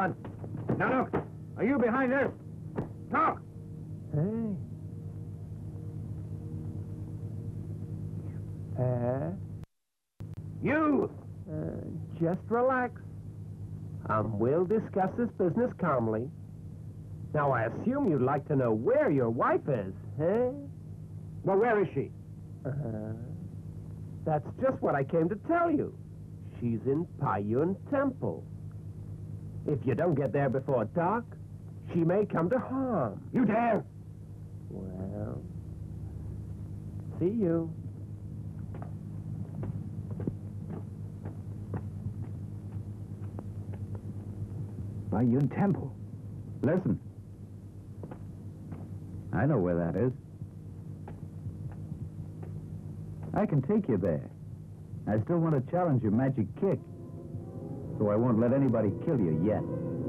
on. Now, look. Are you behind this? Talk! Hey. You! Just relax. We'll discuss this business calmly. Now, I assume you'd like to know where your wife is, eh? Well, where is she? That's just what I came to tell you. She's in Payun Temple. If you don't get there before dark, she may come to harm. You dare? Well, see you. Payun Temple. Listen. I know where that is. I can take you there. I still want to challenge your magic kick. So I won't let anybody kill you yet.